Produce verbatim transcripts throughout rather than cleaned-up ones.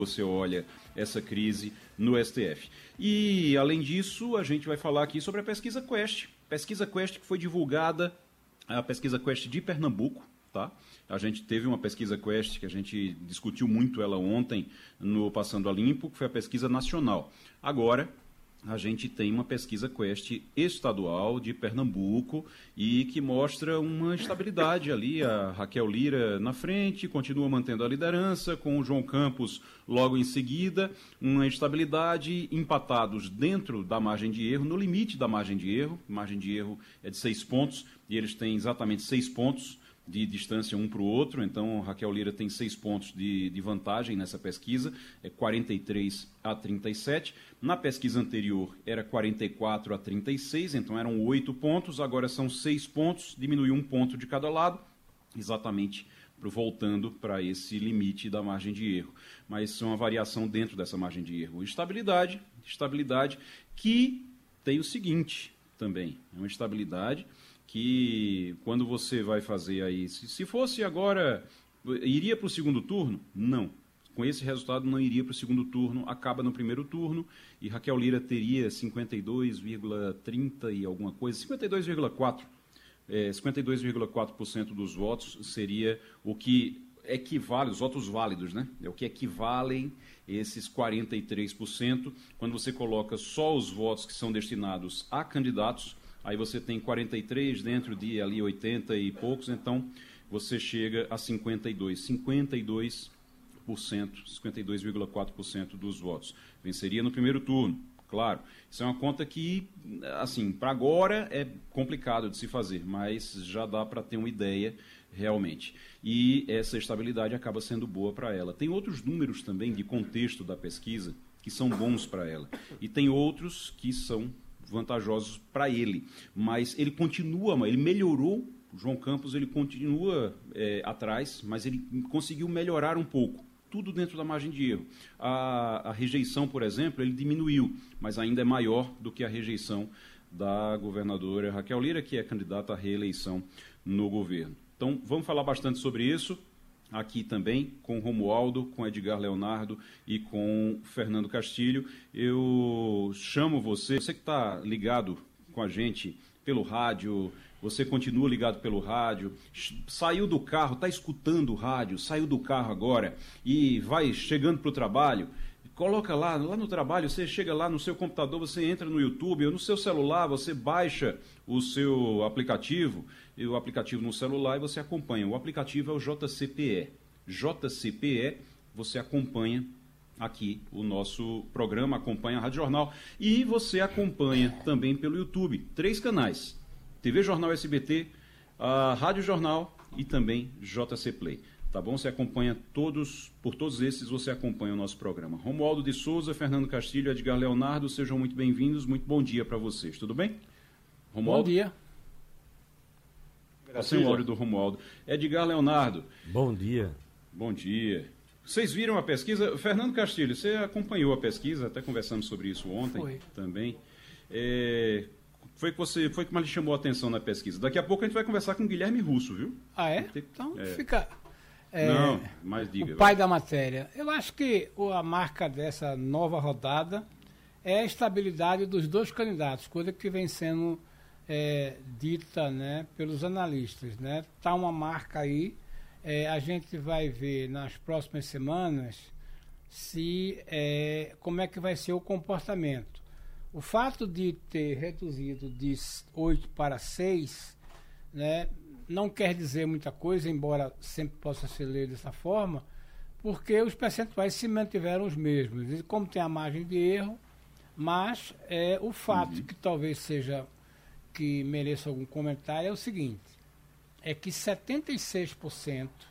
você olha essa crise no S T F. E, além disso, a gente vai falar aqui sobre a pesquisa Quest. Pesquisa Quest que foi divulgada, a pesquisa Quest de Pernambuco, tá? A gente teve uma pesquisa Quest que a gente discutiu muito ela ontem no Passando a Limpo, que foi a pesquisa nacional. Agora, a gente tem uma pesquisa Quest estadual de Pernambuco e que mostra uma estabilidade ali. A Raquel Lira na frente, continua mantendo a liderança, com o João Campos logo em seguida, uma estabilidade, empatados dentro da margem de erro, no limite da margem de erro. A margem de erro é de seis pontos e eles têm exatamente seis pontos de distância um para o outro, então Raquel Lira tem seis pontos de, de vantagem nessa pesquisa, é quarenta e três a trinta e sete. Na pesquisa anterior era quarenta e quatro a trinta e seis, então eram oito pontos, agora são seis pontos, diminuiu um ponto de cada lado, exatamente voltando para esse limite da margem de erro. Mas é uma variação dentro dessa margem de erro. Estabilidade, estabilidade que tem o seguinte também, é uma estabilidade que quando você vai fazer aí, se, se fosse agora, iria para o segundo turno? Não. Com esse resultado não iria para o segundo turno, acaba no primeiro turno e Raquel Lira teria cinquenta e dois vírgula trinta e alguma coisa, cinquenta e dois vírgula quatro por cento. É, cinquenta e dois vírgula quatro por cento dos votos seria o que equivale, os votos válidos, né? É o que equivalem esses quarenta e três por cento. Quando você coloca só os votos que são destinados a candidatos, aí você tem quarenta e três dentro de ali oitenta e poucos, então você chega a cinquenta e dois, cinquenta e dois por cento, cinquenta e dois vírgula quatro por cento dos votos. Venceria no primeiro turno, claro. Isso é uma conta que, assim, para agora é complicado de se fazer, mas já dá para ter uma ideia realmente. E essa estabilidade acaba sendo boa para ela. Tem outros números também de contexto da pesquisa que são bons para ela. E tem outros que são vantajosos para ele, mas ele continua, ele melhorou, o João Campos ele continua é, atrás, mas ele conseguiu melhorar um pouco, tudo dentro da margem de erro. A, a rejeição, por exemplo, ele diminuiu, mas ainda é maior do que a rejeição da governadora Raquel Lira, que é candidata à reeleição no governo. Então, vamos falar bastante sobre isso aqui também, com Romualdo, com Edgar Leonardo e com Fernando Castilho. Eu chamo você, você que está ligado com a gente pelo rádio, você continua ligado pelo rádio, saiu do carro, está escutando o rádio, saiu do carro agora e vai chegando para o trabalho, coloca lá, lá no trabalho, você chega lá no seu computador, você entra no YouTube, ou no seu celular, você baixa o seu aplicativo, e o aplicativo no celular, e você acompanha. O aplicativo é o J C P E. J C P E, você acompanha aqui o nosso programa, acompanha a Rádio Jornal, e você acompanha também pelo YouTube. Três canais, T V Jornal S B T, a Rádio Jornal e também J C Play. Tá bom? Você acompanha todos, por todos esses você acompanha o nosso programa. Romualdo de Souza, Fernando Castilho, Edgar Leonardo, sejam muito bem-vindos, muito bom dia para vocês, tudo bem? Romualdo? Bom dia. Sem o áudio do Romualdo. Edgar Leonardo. Bom dia. Bom dia. Vocês viram a pesquisa? Fernando Castilho, você acompanhou a pesquisa, até conversamos sobre isso ontem. Foi. Também. É... Foi que você, foi que mais lhe chamou a atenção na pesquisa. Daqui a pouco a gente vai conversar com o Guilherme Russo, viu? Ah, é? Então é. fica... É, Não, mas diga. O pai vai. da matéria. Eu acho que a marca dessa nova rodada é a estabilidade dos dois candidatos, coisa que vem sendo é, dita, né, pelos analistas. Né? Tá uma marca aí, é, a gente vai ver nas próximas semanas se, é, como é que vai ser o comportamento. O fato de ter reduzido de oito para seis, né, não quer dizer muita coisa, embora sempre possa ser lido dessa forma, porque os percentuais se mantiveram os mesmos. E como tem a margem de erro, mas é, o fato uhum. que talvez seja, que mereça algum comentário, é o seguinte, é que setenta e seis por cento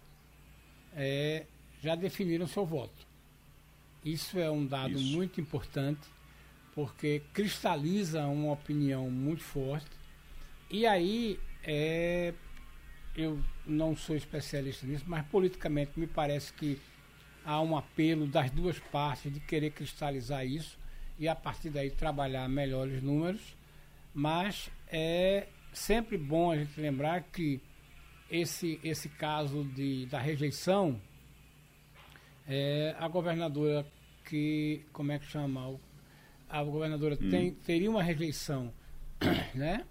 é, já definiram seu voto. Isso é um dado Isso. muito importante, porque cristaliza uma opinião muito forte. E aí, é, eu não sou especialista nisso, mas politicamente me parece que há um apelo das duas partes de querer cristalizar isso e a partir daí trabalhar melhores números, mas é sempre bom a gente lembrar que esse, esse caso de, da rejeição é, a governadora que, como é que chama? A governadora hum. tem, teria uma rejeição, né?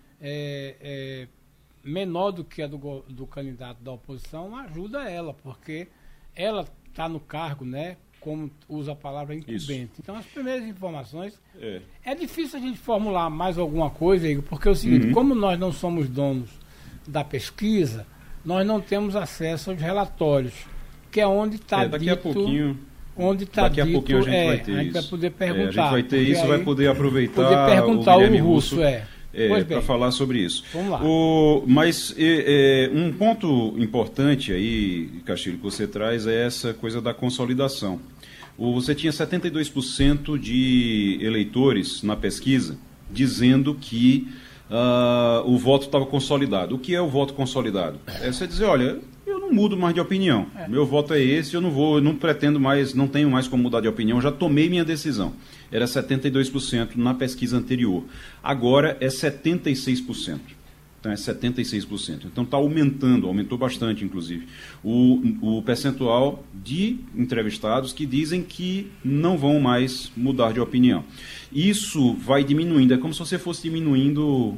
É, é, menor do que a do, do candidato da oposição, ajuda ela, porque ela está no cargo, né? Como usa a palavra incumbente. Isso. Então, as primeiras informações... É. é difícil a gente formular mais alguma coisa, Igor, porque é o seguinte, uhum. como nós não somos donos da pesquisa, nós não temos acesso aos relatórios, que é onde está é, daqui dito... a pouquinho... Onde tá daqui dito, a pouquinho a gente é, vai ter a gente isso. vai poder perguntar. É, a gente vai ter isso, vai poder aproveitar poder perguntar o Guilherme o Russo, Russo é. é, para falar sobre isso. Vamos lá. O, mas é, é, um ponto importante aí, Castilho, que você traz é essa coisa da consolidação. O, você tinha setenta e dois por cento de eleitores na pesquisa dizendo que uh, o voto estava consolidado. O que é o voto consolidado? É você dizer, olha... eu não mudo mais de opinião. É. Meu voto é esse, eu não vou, eu não pretendo mais, não tenho mais como mudar de opinião, já tomei minha decisão. Era setenta e dois por cento na pesquisa anterior. Agora é setenta e seis por cento. Então é setenta e seis por cento. Então está aumentando, aumentou bastante, inclusive, o, o percentual de entrevistados que dizem que não vão mais mudar de opinião. Isso vai diminuindo, é como se você fosse diminuindo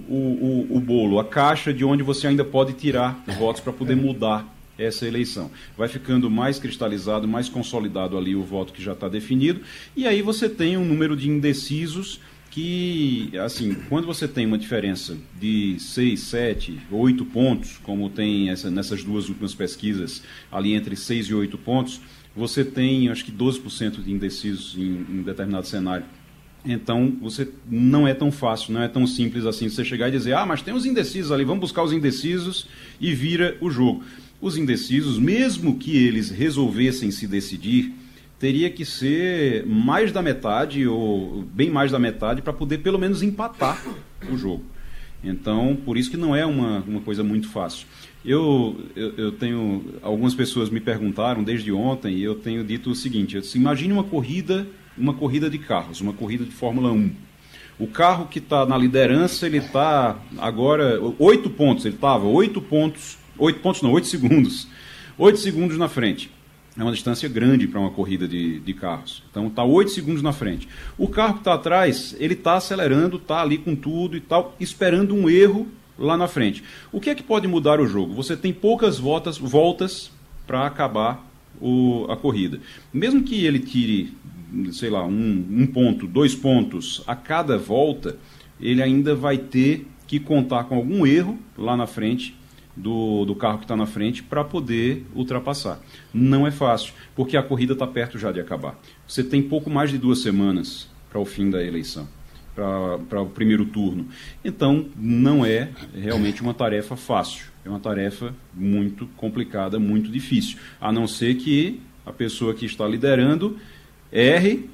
o, o, o bolo, a caixa de onde você ainda pode tirar votos para poder mudar essa eleição. Vai ficando mais cristalizado, mais consolidado ali o voto que já está definido, e aí você tem um número de indecisos que, assim, quando você tem uma diferença de seis, sete, oito pontos, como tem essa, nessas duas últimas pesquisas, ali entre seis e oito pontos, você tem, acho que doze por cento de indecisos em, em determinado cenário. Então, você não é tão fácil, não é tão simples assim você chegar e dizer, ah, mas tem os indecisos ali, vamos buscar os indecisos e vira o jogo. Os indecisos, mesmo que eles resolvessem se decidir, teria que ser mais da metade, ou bem mais da metade, para poder pelo menos empatar o jogo. Então, por isso que não é uma, uma coisa muito fácil. Eu, eu, eu tenho, algumas pessoas me perguntaram desde ontem, e eu tenho dito o seguinte, eu disse, imagine uma corrida, uma corrida de carros, uma corrida de Fórmula um. O carro que está na liderança, ele está agora, oito pontos, ele estava oito pontos, oito pontos não, oito segundos, oito segundos na frente. É uma distância grande para uma corrida de, de carros. Então está oito segundos na frente. O carro que está atrás, ele está acelerando, está ali com tudo e tal, esperando um erro lá na frente. O que é que pode mudar o jogo? Você tem poucas voltas, voltas para acabar o, a corrida. Mesmo que ele tire, sei lá, um, um ponto, dois pontos a cada volta, ele ainda vai ter que contar com algum erro lá na frente do, do carro que está na frente para poder ultrapassar. Não é fácil, porque a corrida está perto já de acabar. Você tem pouco mais de duas semanas para o fim da eleição, para o primeiro turno. Então, não é realmente uma tarefa fácil. É uma tarefa muito complicada, muito difícil. A não ser que a pessoa que está liderando erre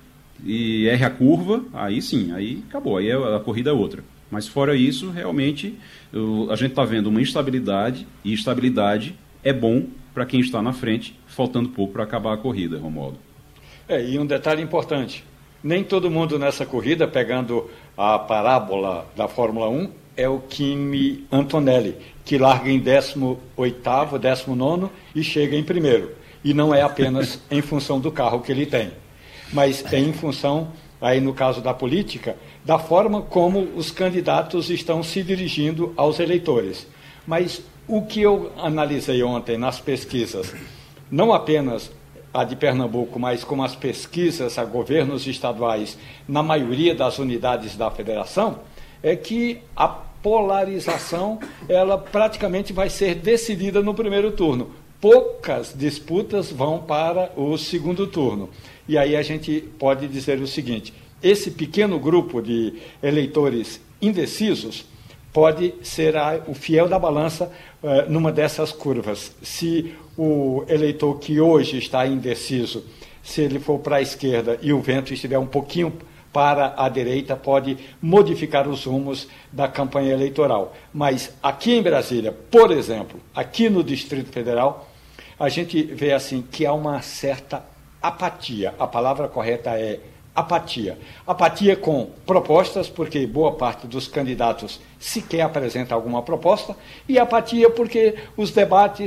e erre a curva, aí sim, aí acabou, aí a corrida é outra. Mas fora isso, realmente, a gente está vendo uma instabilidade, e estabilidade é bom para quem está na frente, faltando pouco para acabar a corrida, Romualdo. É, e um detalhe importante, nem todo mundo nessa corrida, pegando a parábola da Fórmula um, é o Kimi Antonelli, que larga em décimo oitavo, décimo nono e chega em primeiro. E não é apenas em função do carro que ele tem, mas é em função, aí no caso da política, da forma como os candidatos estão se dirigindo aos eleitores. Mas o que eu analisei ontem nas pesquisas, não apenas a de Pernambuco, mas como as pesquisas a governos estaduais na maioria das unidades da federação, é que a polarização ela praticamente vai ser decidida no primeiro turno. Poucas disputas vão para o segundo turno. E aí a gente pode dizer o seguinte, esse pequeno grupo de eleitores indecisos pode ser a, o fiel da balança uh, numa dessas curvas. Se o eleitor que hoje está indeciso, se ele for para a esquerda e o vento estiver um pouquinho para a direita, pode modificar os rumos da campanha eleitoral. Mas aqui em Brasília, por exemplo, aqui no Distrito Federal, a gente vê assim que há uma certa apatia. A palavra correta é apatia. Apatia com propostas, porque boa parte dos candidatos sequer apresenta alguma proposta, e apatia porque os debates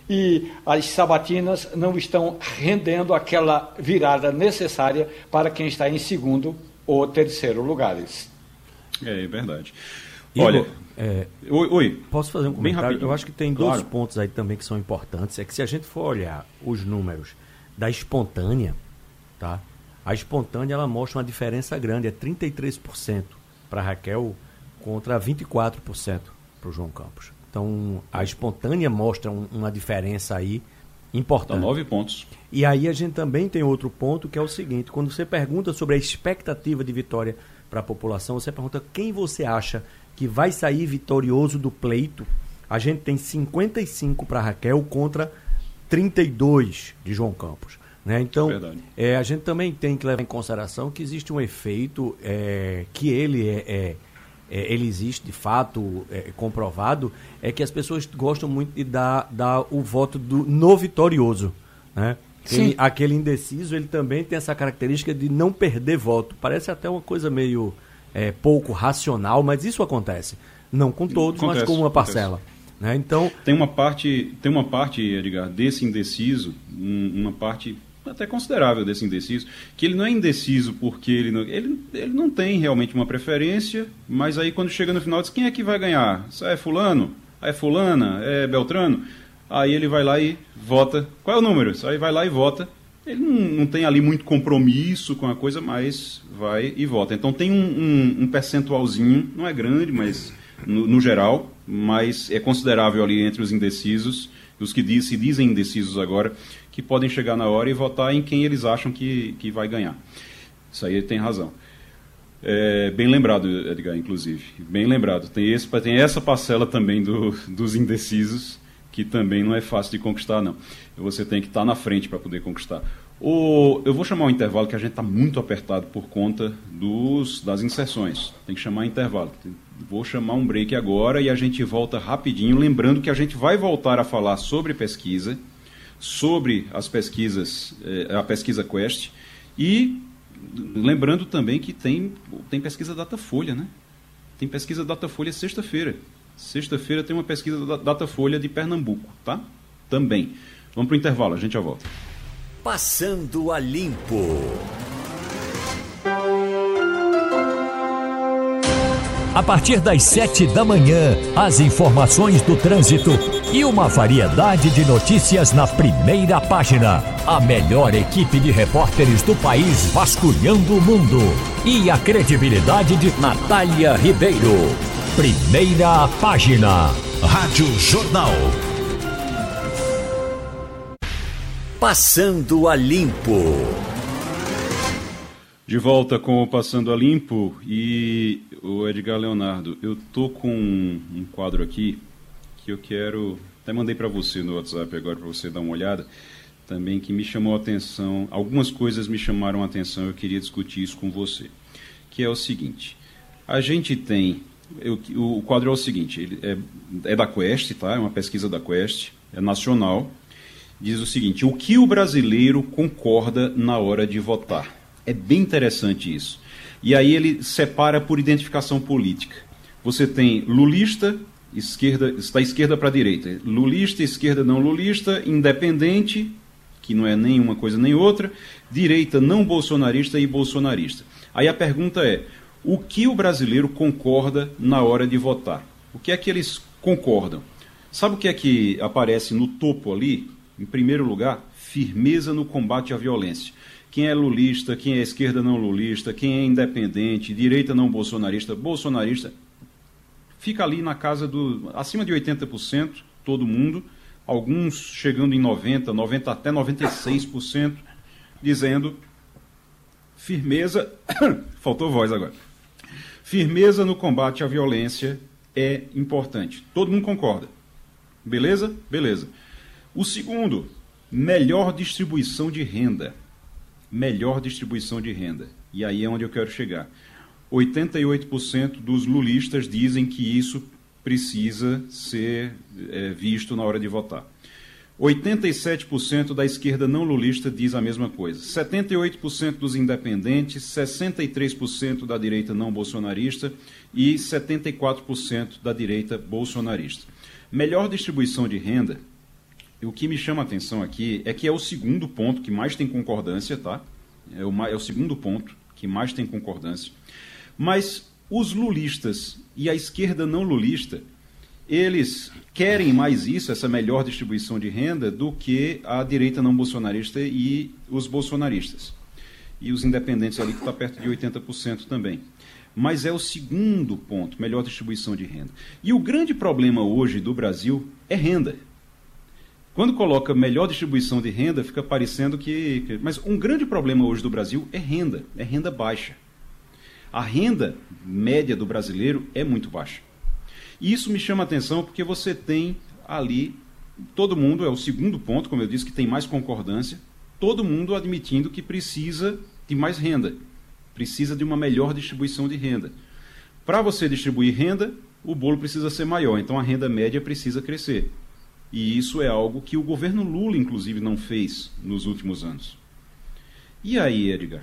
e as sabatinas não estão rendendo aquela virada necessária para quem está em segundo ou terceiro lugares. É, é verdade. Igor, Olha, é, oi, oi. Posso fazer um comentário? Eu acho que tem claro. dois pontos aí também que são importantes. É que se a gente for olhar os números da espontânea, tá? A espontânea ela mostra uma diferença grande, é trinta e três por cento para Raquel contra vinte e quatro por cento para o João Campos. Então, a espontânea mostra um, uma diferença aí importante. Dá nove pontos. E aí a gente também tem outro ponto, que é o seguinte, quando você pergunta sobre a expectativa de vitória para a população, você pergunta quem você acha que vai sair vitorioso do pleito. A gente tem cinquenta e cinco para Raquel contra trinta e dois de João Campos. Né? Então, é, a gente também tem que levar em consideração que existe um efeito é, que ele é, é, é, ele existe de fato é, comprovado, é que as pessoas gostam muito de dar, dar o voto do, no vitorioso. Né? Ele, aquele indeciso, ele também tem essa característica de não perder voto. Parece até uma coisa meio é, pouco racional, mas isso acontece. Não com todos, acontece, mas com uma parcela. Acontece. Né? Então, tem uma parte, tem uma parte, Edgar, desse indeciso, um, uma parte até considerável desse indeciso, que ele não é indeciso porque ele não, ele, ele não tem realmente uma preferência, mas aí quando chega no final diz, quem é que vai ganhar? É fulano? É fulana? É Beltrano? Aí ele vai lá e vota. Qual é o número? Aí vai lá e vota. Ele não, não tem ali muito compromisso com a coisa, mas vai e vota. Então tem um, um, um percentualzinho, não é grande, mas no, no geral, mas é considerável ali entre os indecisos, os que diz, se dizem indecisos agora, que podem chegar na hora e votar em quem eles acham que, que vai ganhar. Isso aí ele tem razão. É, bem lembrado, Edgar, inclusive. Bem lembrado. Tem, esse, tem essa parcela também do, dos indecisos, que também não é fácil de conquistar, não. Você tem que estar na frente para poder conquistar. O, eu vou chamar um intervalo, que a gente está muito apertado por conta dos, das inserções. Tem que chamar intervalo. Vou chamar um break agora e a gente volta rapidinho, lembrando que a gente vai voltar a falar sobre pesquisa, sobre as pesquisas, eh, a pesquisa Quest, e lembrando também que tem, tem pesquisa Datafolha, né? Tem pesquisa Datafolha sexta-feira. Sexta-feira tem uma pesquisa da Datafolha de Pernambuco, tá? Também. Vamos para o intervalo, a gente já volta. Passando a Limpo. A partir das sete da manhã, as informações do trânsito e uma variedade de notícias na primeira página. A melhor equipe de repórteres do país vasculhando o mundo. E a credibilidade de Natália Ribeiro. Primeira página. Rádio Jornal. Passando a Limpo. De volta com o Passando a Limpo e o Edgar Leonardo. Eu tô com um, um quadro aqui que eu quero... Até mandei para você no WhatsApp agora para você dar uma olhada. Também que me chamou a atenção. Algumas coisas me chamaram a atenção. Eu queria discutir isso com você. Que é o seguinte. A gente tem... Eu, o quadro é o seguinte. Ele é, é da Quest, tá? É uma pesquisa da Quest. É nacional. Diz o seguinte. O que o brasileiro concorda na hora de votar? É bem interessante isso. E aí ele separa por identificação política. Você tem lulista, esquerda, da esquerda para a direita. Lulista, esquerda não lulista, independente, que não é nem uma coisa nem outra, direita não bolsonarista e bolsonarista. Aí a pergunta é, o que o brasileiro concorda na hora de votar? O que é que eles concordam? Sabe o que é que aparece no topo ali? Em primeiro lugar, firmeza no combate à violência. Quem é lulista, quem é esquerda não lulista, quem é independente, direita não bolsonarista, bolsonarista, fica ali na casa do... acima de oitenta por cento, todo mundo, alguns chegando em noventa por cento, noventa por cento, até noventa e seis por cento, dizendo firmeza... faltou voz agora. Firmeza no combate à violência é importante. Todo mundo concorda. Beleza? Beleza. O segundo, melhor distribuição de renda. Melhor distribuição de renda. E aí é onde eu quero chegar. oitenta e oito por cento dos lulistas dizem que isso precisa ser é, visto na hora de votar. oitenta e sete por cento da esquerda não lulista diz a mesma coisa. setenta e oito por cento dos independentes, sessenta e três por cento da direita não bolsonarista e setenta e quatro por cento da direita bolsonarista. Melhor distribuição de renda o que me chama a atenção aqui é que é o segundo ponto que mais tem concordância, tá? É o, é o segundo ponto que mais tem concordância. Mas os lulistas e a esquerda não lulista, eles querem mais isso, essa melhor distribuição de renda, do que a direita não bolsonarista e os bolsonaristas. E os independentes ali, que está perto de oitenta por cento também. Mas é o segundo ponto, melhor distribuição de renda. E o grande problema hoje do Brasil é renda. Quando coloca melhor distribuição de renda, fica parecendo que... que mas um grande problema hoje do Brasil é renda, é renda baixa. A renda média do brasileiro é muito baixa. E isso me chama a atenção porque você tem ali, todo mundo, é o segundo ponto, como eu disse, que tem mais concordância, todo mundo admitindo que precisa de mais renda, precisa de uma melhor distribuição de renda. Para você distribuir renda, o bolo precisa ser maior, então a renda média precisa crescer. E isso é algo que o governo Lula, inclusive, não fez nos últimos anos. E aí, Edgar?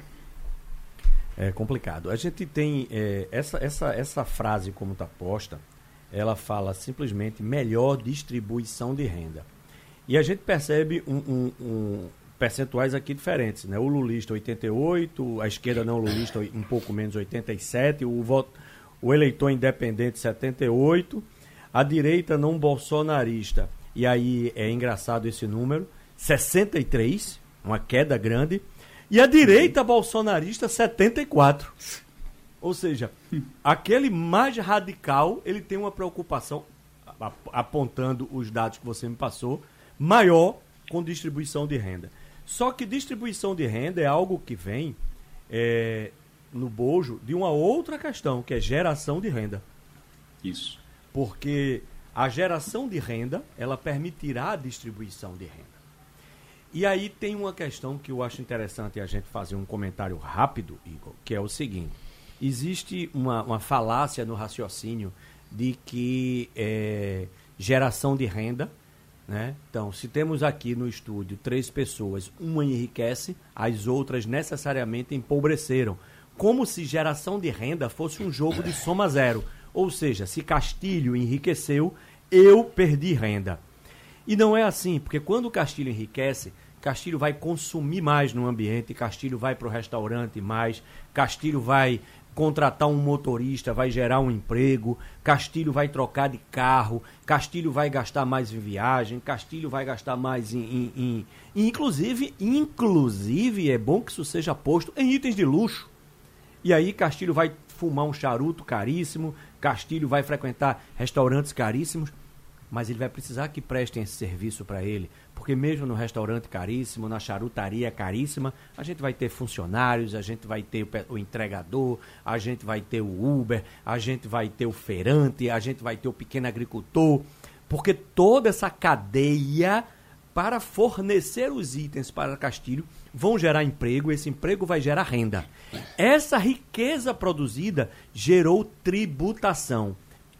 É complicado. A gente tem é, essa, essa, essa frase como está posta, ela fala simplesmente melhor distribuição de renda. E a gente percebe um, um, um percentuais aqui diferentes, né? O lulista oitenta e oito, a esquerda não lulista um pouco menos oitenta e sete, o, voto, o eleitor independente setenta e oito, a direita não bolsonarista, e aí é engraçado esse número, sessenta e três, uma queda grande, e a direita bolsonarista, setenta e quatro. Ou seja, aquele mais radical, ele tem uma preocupação, apontando os dados que você me passou, maior com distribuição de renda. Só que distribuição de renda é algo que vem é, no bojo de uma outra questão, que é geração de renda. Isso. Porque a geração de renda, ela permitirá a distribuição de renda. E aí tem uma questão que eu acho interessante a gente fazer um comentário rápido, Igor, que é o seguinte. Existe uma, uma falácia no raciocínio de que é, geração de renda, né? Então, se temos aqui no estúdio três pessoas, uma enriquece, as outras necessariamente empobreceram. Como se geração de renda fosse um jogo de soma zero. Ou seja, se Castilho enriqueceu, eu perdi renda. E não é assim, porque quando o Castilho enriquece, Castilho vai consumir mais no ambiente, Castilho vai para o restaurante mais, Castilho vai contratar um motorista, vai gerar um emprego, Castilho vai trocar de carro, Castilho vai gastar mais em viagem, Castilho vai gastar mais em... em, em, em inclusive, inclusive, é bom que isso seja posto em itens de luxo. E aí Castilho vai fumar um charuto caríssimo, Castilho vai frequentar restaurantes caríssimos, mas ele vai precisar que prestem esse serviço para ele, porque mesmo no restaurante caríssimo, na charutaria caríssima, a gente vai ter funcionários, a gente vai ter o, o entregador, a gente vai ter o Uber, a gente vai ter o feirante, a gente vai ter o pequeno agricultor, porque toda essa cadeia para fornecer os itens para Castilho vão gerar emprego, esse emprego vai gerar renda. Essa riqueza produzida gerou tributação.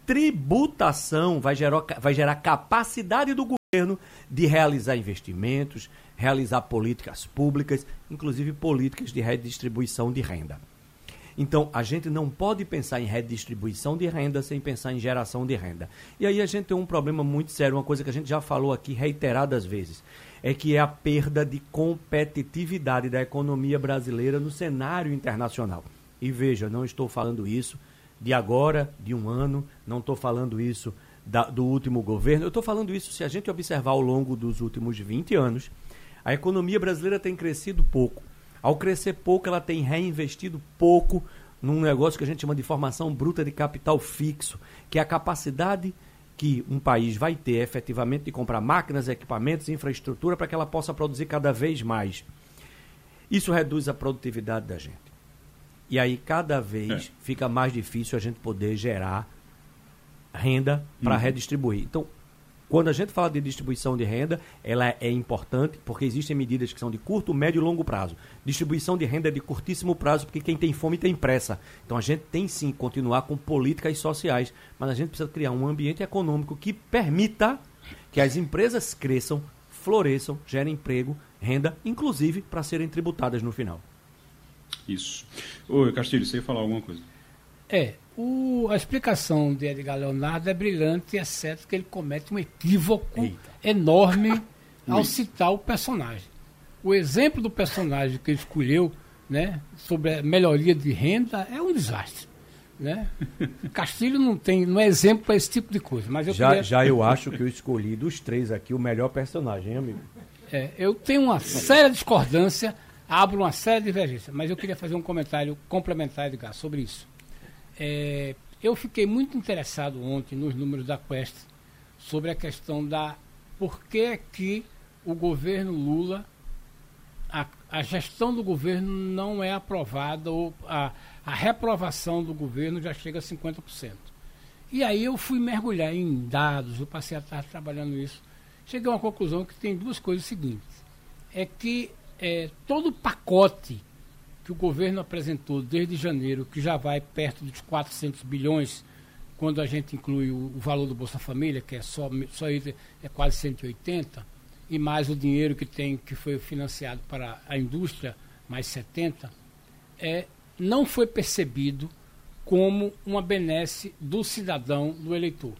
Tributação vai gerar, vai gerar capacidade do governo de realizar investimentos, realizar políticas públicas, inclusive políticas de redistribuição de renda. Então, a gente não pode pensar em redistribuição de renda sem pensar em geração de renda. E aí a gente tem um problema muito sério, uma coisa que a gente já falou aqui reiteradas vezes, é que é a perda de competitividade da economia brasileira no cenário internacional. E veja, não estou falando isso de agora, de um ano, não estou falando isso da, do último governo, eu estou falando isso se a gente observar ao longo dos últimos vinte anos, a economia brasileira tem crescido pouco. Ao crescer pouco, ela tem reinvestido pouco num negócio que a gente chama de formação bruta de capital fixo, que é a capacidade que um país vai ter efetivamente de comprar máquinas, equipamentos, infraestrutura para que ela possa produzir cada vez mais. Isso reduz a produtividade da gente. E aí, cada vez é. fica mais difícil a gente poder gerar renda para uhum. redistribuir. Então, quando a gente fala de distribuição de renda, ela é importante porque existem medidas que são de curto, médio e longo prazo. Distribuição de renda é de curtíssimo prazo porque quem tem fome tem pressa. Então, a gente tem sim que continuar com políticas sociais, mas a gente precisa criar um ambiente econômico que permita que as empresas cresçam, floresçam, gerem emprego, renda, inclusive para serem tributadas no final. Isso. Ô, Castilho, você ia falar alguma coisa? É, o, a explicação de Edgar Leonardo é brilhante, exceto que ele comete um equívoco Eita. enorme ao citar o personagem. O exemplo do personagem que ele escolheu, né, sobre a melhoria de renda é um desastre. Né? Castilho não tem, não é exemplo para esse tipo de coisa. Mas eu já, queria... já eu acho que eu escolhi dos três aqui o melhor personagem, hein, amigo? É, eu tenho uma séria discordância, abro uma séria divergência, mas eu queria fazer um comentário complementar, Edgar, sobre isso. É, eu fiquei muito interessado ontem nos números da Quest sobre a questão da por que que o governo Lula, a, a gestão do governo não é aprovada, ou a, a reprovação do governo já chega a cinquenta por cento. E aí eu fui mergulhar em dados, eu passei a tarde trabalhando isso. Cheguei a uma conclusão que tem duas coisas seguintes. É que é, todo o pacote que o governo apresentou desde janeiro, que já vai perto dos quatrocentos bilhões, quando a gente inclui o, o valor do Bolsa Família, que é só, só é quase cento e oitenta, e mais o dinheiro que tem, que foi financiado para a indústria, mais setenta, é, não foi percebido como uma benesse do cidadão, do eleitor.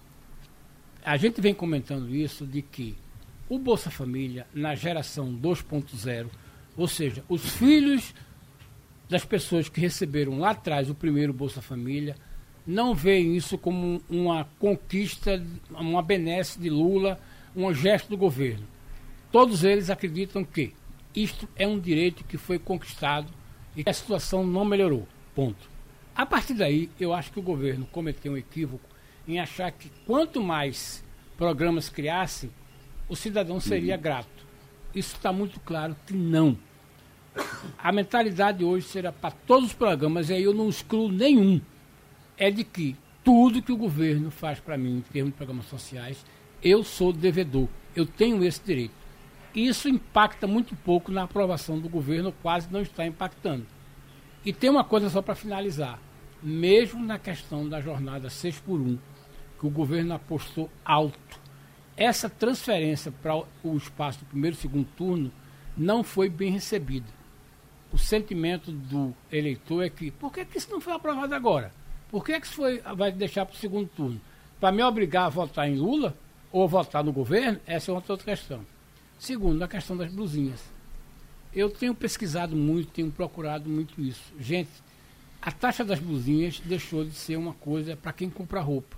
A gente vem comentando isso de que o Bolsa Família, na geração dois ponto zero, ou seja, os filhos das pessoas que receberam lá atrás o primeiro Bolsa Família, não veem isso como uma conquista, uma benesse de Lula, um gesto do governo. Todos eles acreditam que isto é um direito que foi conquistado e que a situação não melhorou. Ponto. A partir daí, eu acho que o governo cometeu um equívoco em achar que quanto mais programas criassem, o cidadão seria uhum. grato. Isso está muito claro que não. A mentalidade hoje será para todos os programas, e aí eu não excluo nenhum, é de que tudo que o governo faz para mim em termos de programas sociais, eu sou devedor, eu tenho esse direito. Isso impacta muito pouco na aprovação do governo, quase não está impactando. E tem uma coisa só para finalizar. Mesmo na questão da jornada seis por um, que o governo apostou alto, essa transferência para o espaço do primeiro e segundo turno não foi bem recebida. O sentimento do eleitor é que, por que, que isso não foi aprovado agora? Por que, que isso foi, vai deixar para o segundo turno? Para me obrigar a votar em Lula ou votar no governo? Essa é uma outra questão. Segundo, a questão das blusinhas. Eu tenho pesquisado muito, tenho procurado muito isso. Gente, a taxa das blusinhas deixou de ser uma coisa para quem compra roupa.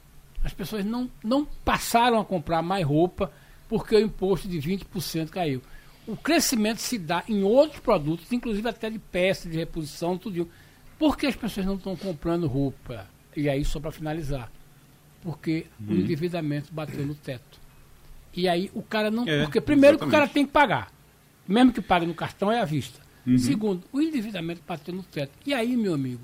As pessoas não, não passaram a comprar mais roupa porque o imposto de vinte por cento caiu. O crescimento se dá em outros produtos, inclusive até de peças, de reposição, tudo. Por que as pessoas não estão comprando roupa? E aí, só para finalizar, porque hum. o endividamento bateu no teto. E aí o cara não... É, porque primeiro exatamente. Que o cara tem que pagar. Mesmo que pague no cartão, é à vista. Uhum. Segundo, o endividamento bateu no teto. E aí, meu amigo,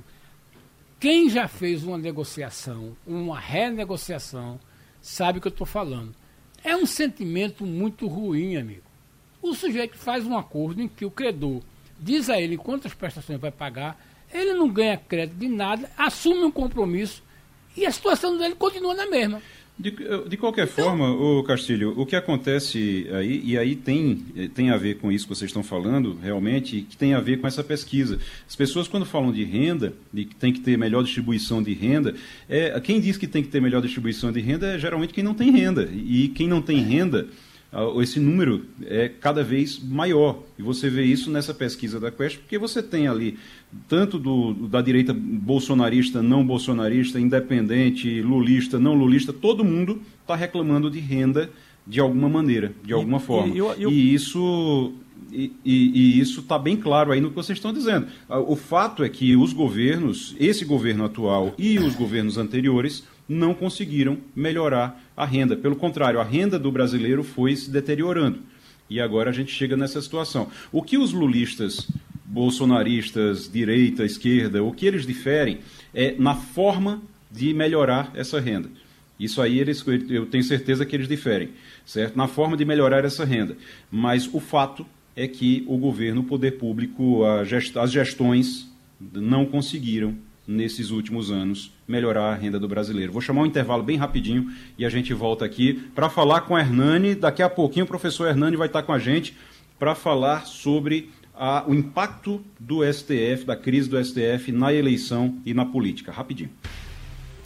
quem já fez uma negociação, uma renegociação, sabe o que eu estou falando. É um sentimento muito ruim, amigo. O sujeito faz um acordo em que o credor diz a ele quantas prestações vai pagar, ele não ganha crédito de nada, assume um compromisso e a situação dele continua na mesma. De, de qualquer então, forma, ô Castilho, o que acontece aí, e aí tem, tem a ver com isso que vocês estão falando, realmente, que tem a ver com essa pesquisa. As pessoas, quando falam de renda, de que tem que ter melhor distribuição de renda, é, quem diz que tem que ter melhor distribuição de renda é geralmente quem não tem renda. E quem não tem renda, esse número é cada vez maior. E você vê isso nessa pesquisa da Quest, porque você tem ali tanto do, da direita bolsonarista, não bolsonarista, independente, lulista, não lulista, todo mundo está reclamando de renda de alguma maneira, de alguma e, forma. E, eu, eu... e isso e, e, e isso está bem claro aí no que vocês estão dizendo. O fato é que os governos, esse governo atual e os governos anteriores, não conseguiram melhorar a renda. Pelo contrário, a renda do brasileiro foi se deteriorando. E agora a gente chega nessa situação. O que os lulistas, bolsonaristas, direita, esquerda, o que eles diferem é na forma de melhorar essa renda. Isso aí eles, eu tenho certeza que eles diferem, certo? Na forma de melhorar essa renda. Mas o fato é que o governo, o poder público, a gest, as gestões não conseguiram nesses últimos anos, melhorar a renda do brasileiro. Vou chamar um intervalo bem rapidinho e a gente volta aqui para falar com a Hernani. Daqui a pouquinho o professor Hernani vai estar com a gente para falar sobre a, o impacto do S T F, da crise do S T F na eleição e na política. Rapidinho.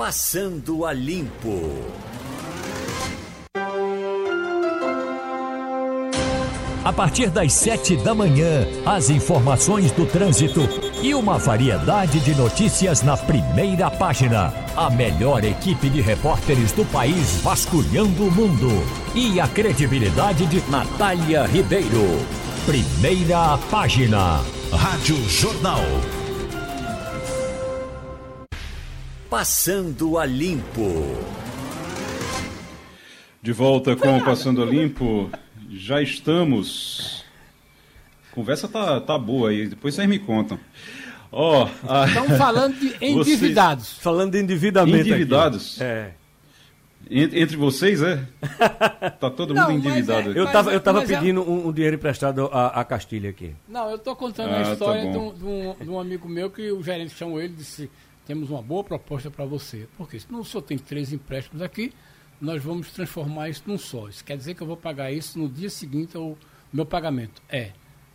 Passando a Limpo. a partir das sete da manhã, as informações do trânsito e uma variedade de notícias na primeira página. A melhor equipe de repórteres do país vasculhando o mundo. E a credibilidade de Natália Ribeiro. Primeira página. Rádio Jornal. Passando a Limpo. De volta com o Passando a Limpo. Já estamos. A conversa tá, tá boa aí, depois vocês me contam. Ó, oh, estamos falando de endividados. Vocês... Falando de endividamento. Endividados? Aqui. É. Entre, entre vocês, é? Tá todo Não, mundo endividado. É, eu tava, é, eu tava é... pedindo um, um dinheiro emprestado a, a Castilha aqui. Não, eu tô contando ah, a história tá de, um, de, um, de um amigo meu que o gerente chamou ele e disse: temos uma boa proposta para você. Porque se não o senhor tem três empréstimos aqui, nós vamos transformar isso num só. Isso quer dizer que eu vou pagar isso no dia seguinte ao meu pagamento. É.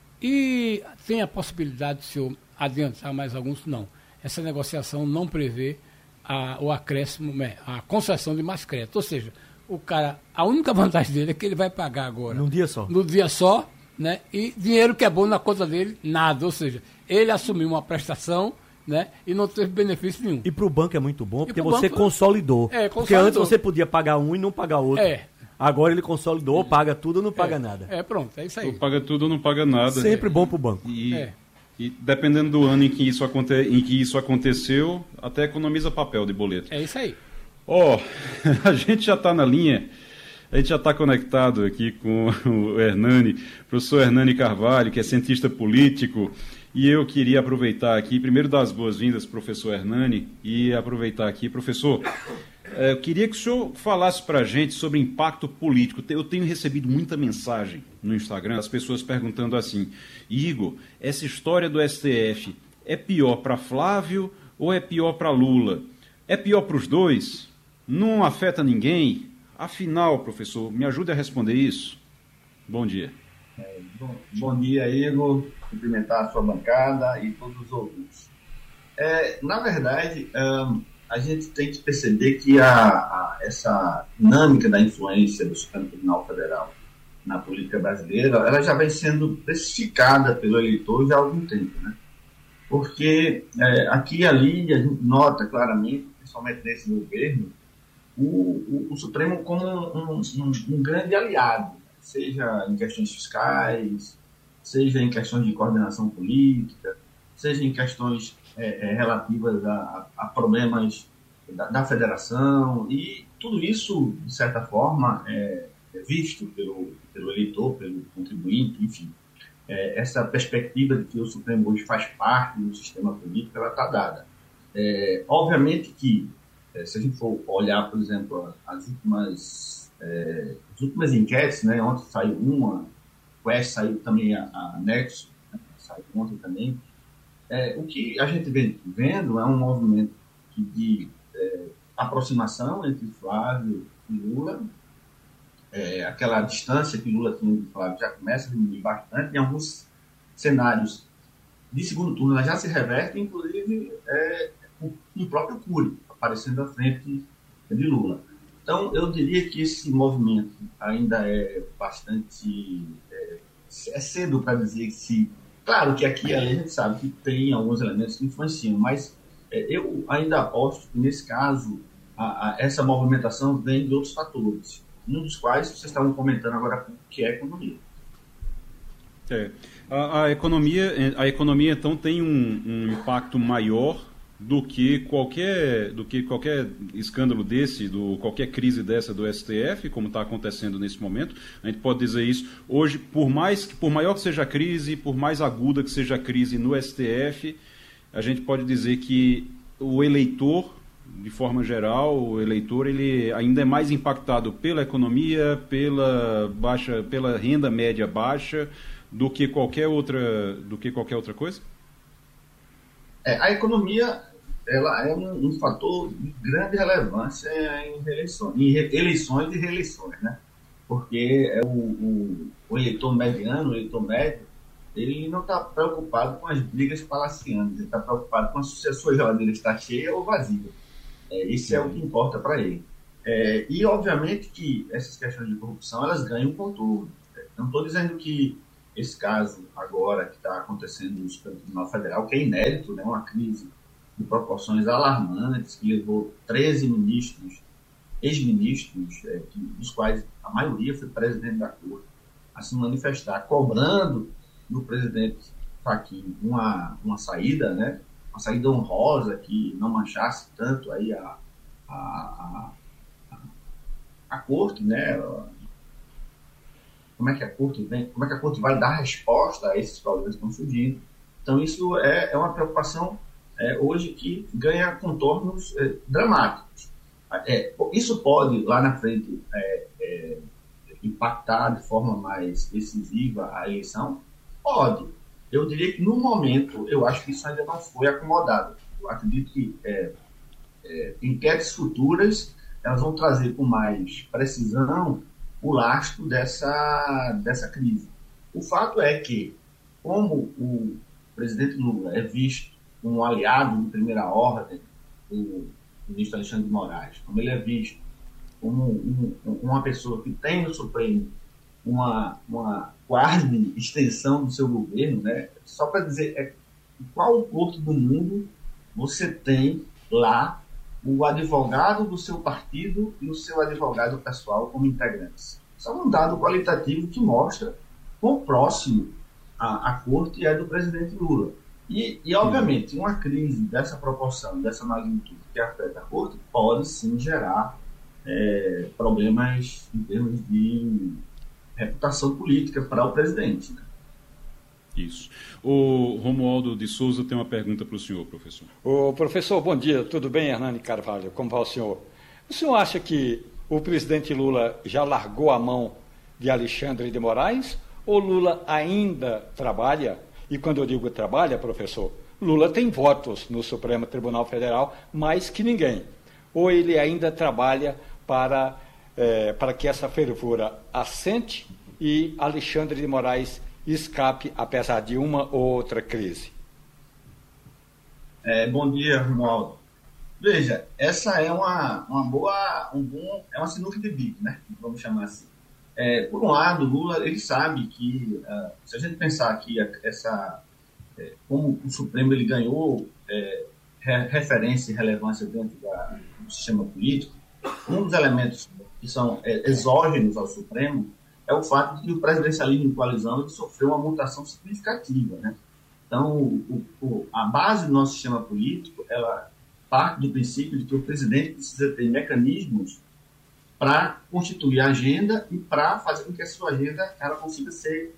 E tem a possibilidade de o senhor adiantar mais alguns? Não. Essa negociação não prevê a, o acréscimo, a concessão de mais crédito. Ou seja, o cara, a única vantagem dele é que ele vai pagar agora. Num dia só. No dia só, né? E dinheiro que é bom na conta dele, nada. Ou seja, ele assumiu uma prestação, né? E não teve benefício nenhum. E para o banco é muito bom, porque pro você banco, consolidou. É, porque consolidou. antes você podia pagar um e não pagar outro. É. Agora ele consolidou, paga tudo ou não paga é, nada. É, pronto, é isso aí. Ou paga tudo ou não paga nada. Sempre bom para o banco. E, é. e dependendo do ano em que, isso aconte, em que isso aconteceu, até economiza papel de boleto. É isso aí. Ó, oh, a gente já está na linha, a gente já está conectado aqui com o Hernani, professor Hernani Carvalho, que é cientista político. E eu queria aproveitar aqui, primeiro dar as boas-vindas, professor Hernani, e aproveitar aqui, professor, eu queria que o senhor falasse para a gente sobre impacto político. Eu tenho recebido muita mensagem no Instagram, as pessoas perguntando assim: Igor, essa história do S T F é pior para Flávio ou é pior para Lula? É pior para os dois? Não afeta ninguém? Afinal, professor, me ajude a responder isso. Bom dia. É, bom, bom dia, Igor. Cumprimentar a sua bancada e todos os ouvintes. É, na verdade, um, a gente tem que perceber que a, a, essa dinâmica da influência do Supremo Tribunal Federal na política brasileira, ela já vem sendo precificada pelo eleitor já há algum tempo, né? Porque é, aqui e ali a gente nota claramente, principalmente nesse governo, o, o, o Supremo como um, um, um grande aliado, seja em questões fiscais, seja em questões de coordenação política, seja em questões é, é, relativas a, a problemas da, da federação, e tudo isso, de certa forma, é, é visto pelo, pelo eleitor, pelo contribuinte, enfim. É, essa perspectiva de que o Supremo hoje faz parte do sistema político, ela está dada. É, obviamente que, é, se a gente for olhar, por exemplo, as últimas, é, as últimas enquetes, né, ontem saiu uma, o Quest saiu também a, a Nexo, né, saiu ontem também. É, o que a gente vem vendo é um movimento de é, aproximação entre Flávio e Lula. É, aquela distância que Lula tinha de Flávio já começa a diminuir bastante. Em alguns cenários de segundo turno, ela já se reverte, inclusive é, o, o próprio Cury aparecendo à frente de Lula. Então, eu diria que esse movimento ainda é bastante... É, é cedo para dizer que se... Claro que aqui a gente sabe que tem alguns elementos que influenciam, mas é, eu ainda aposto que, nesse caso, a, a, essa movimentação vem de outros fatores, um dos quais vocês estavam comentando agora, que é a economia. É, a, a economia, a economia, então, tem um, um impacto maior do que qualquer, do que qualquer escândalo desse, do, qualquer crise dessa do S T F, como está acontecendo nesse momento. A gente pode dizer isso. Hoje, por mais, por maior que seja a crise, por mais aguda que seja a crise no S T F, a gente pode dizer que o eleitor, de forma geral, o eleitor ele ainda é mais impactado pela economia, pela baixa, pela renda média baixa, do que qualquer outra, do que qualquer outra coisa? É, a economia ela é um, um fator de grande relevância em eleições, em re, eleições e reeleições, né? Porque é o, o, o eleitor mediano, o eleitor médio, ele não está preocupado com as brigas palacianas, ele está preocupado com se a sua geladeira está cheia ou vazia. É, isso é o que importa para ele. É, e, obviamente, que essas questões de corrupção, elas ganham contorno. Não estou dizendo que esse caso agora que está acontecendo no Supremo Tribunal Federal, que é inédito, né, uma crise de proporções alarmantes, que levou treze ministros, ex-ministros, é, que, dos quais a maioria foi presidente da Corte, a se manifestar, cobrando do presidente Fachin uma, uma saída, né, uma saída honrosa, que não manchasse tanto aí a, a, a, a, a Corte, né, como é que a Corte vem, como é que a Corte vai dar resposta a esses problemas que estão surgindo. Então, isso é, é uma preocupação é, hoje que ganha contornos é, dramáticos. É, isso pode, lá na frente, é, é, impactar de forma mais decisiva a eleição? Pode. Eu diria que, no momento, eu acho que isso ainda não foi acomodado. Eu acredito que é, é, enquetes futuras elas vão trazer com mais precisão o lastro dessa, dessa crise. O fato é que, como o presidente Lula é visto como um aliado de primeira ordem do ministro Alexandre de Moraes, como ele é visto como um, um, uma pessoa que tem no Supremo uma, uma quase extensão do seu governo, né? Só para dizer, é, qual corte do mundo você tem lá o advogado do seu partido e o seu advogado pessoal como integrantes? Isso é um dado qualitativo que mostra quão próximo a, a corte é do presidente Lula. E, e, obviamente, uma crise dessa proporção, dessa magnitude que afeta a corte, pode sim gerar é, problemas em termos de reputação política para o presidente, né? Isso. O Romualdo de Souza tem uma pergunta para o senhor, professor. O professor, bom dia. Tudo bem, Hernani Carvalho? Como vai o senhor? O senhor acha que o presidente Lula já largou a mão de Alexandre de Moraes ou Lula ainda trabalha? E quando eu digo trabalha, professor, Lula tem votos no Supremo Tribunal Federal mais que ninguém. Ou ele ainda trabalha para, é, para que essa fervura assente e Alexandre de Moraes escape, apesar de uma ou outra crise? É, bom dia, Romualdo. Veja, essa é uma, uma boa, um bom, é uma sinuca de bico, né? Vamos chamar assim. É, por um lado, Lula, ele sabe que, uh, se a gente pensar que essa, é, como o Supremo ele ganhou é, re, referência e relevância dentro da, do sistema político, um dos elementos que são é, exógenos ao Supremo é o fato de que o presidencialismo em coalizão ele sofreu uma mutação significativa, né? Então, o, o, a base do nosso sistema político, ela parte do princípio de que o presidente precisa ter mecanismos para constituir a agenda e para fazer com que a sua agenda ela consiga ser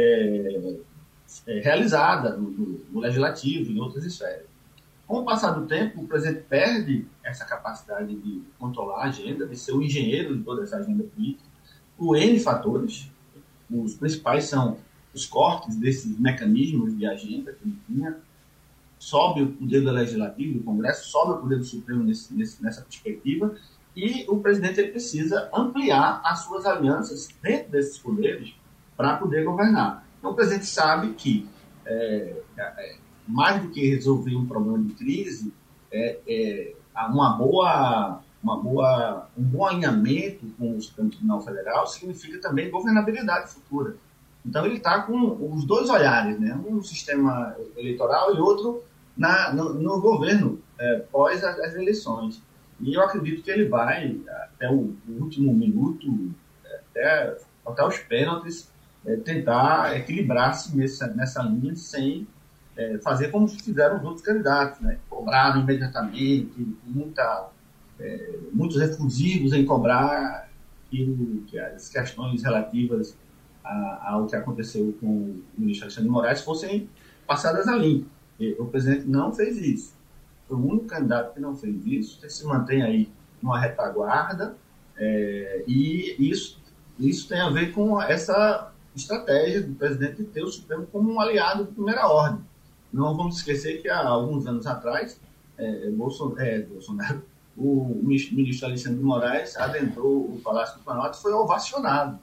é, é, realizada no, no, no legislativo e em outras esferas. Com o passar do tempo, o presidente perde essa capacidade de controlar a agenda, de ser o engenheiro de toda essa agenda política, por N fatores. Os principais são os cortes desses mecanismos de agenda que ele tinha, sobe o poder do Legislativo, do Congresso, sobe o poder do Supremo nesse, nesse, nessa perspectiva, e o presidente ele precisa ampliar as suas alianças dentro desses poderes para poder governar. Então o presidente sabe que, é, é, mais do que resolver um problema de crise, é, é, uma boa... Uma boa, um bom alinhamento com o Supremo Tribunal Federal significa também governabilidade futura. Então, ele está com os dois olhares, né? Um no sistema eleitoral e outro na, no, no governo é, pós as, as eleições. E eu acredito que ele vai, até o, o último minuto, até, até os pênaltis, é, tentar equilibrar-se nessa, nessa linha sem é, fazer como fizeram os outros candidatos, né? Cobraram imediatamente, muita... É, muitos refusivos em cobrar aquilo, que as questões relativas a, ao que aconteceu com o ministro Alexandre de Moraes fossem passadas a limpo. O presidente não fez isso. Foi o único candidato que não fez isso. Ele se mantém aí numa retaguarda é, e isso, isso tem a ver com essa estratégia do presidente de ter o Supremo como um aliado de primeira ordem. Não vamos esquecer que há alguns anos atrás é, Bolsonaro, é, Bolsonaro o ministro Alexandre de Moraes adentrou o Palácio do Planalto e foi ovacionado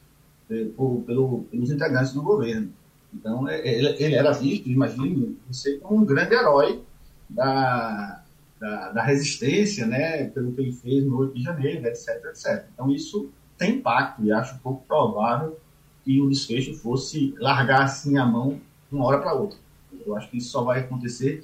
por, pelo, pelos integrantes do governo. Então, ele, ele era visto, imagine, como um grande herói da, da, da resistência, né, pelo que ele fez no oito de janeiro, etc, etcétera. Então, isso tem impacto e acho pouco provável que o desfecho fosse largar assim a mão de uma hora para outra. Eu acho que isso só vai acontecer